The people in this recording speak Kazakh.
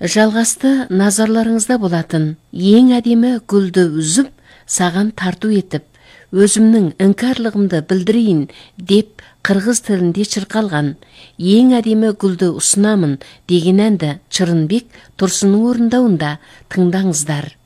Жалғасты назарларыңызда болатын ең әдемі гүлді үзіп, саған тарту етіп, өзімнің іңкәрлігімді білдірейін деп қырғыз тілінде шырқалған ең әдемі гүлді ұсынамын деген әнді Чырынбек Тұрсынның орындауында тыңдаңыздар.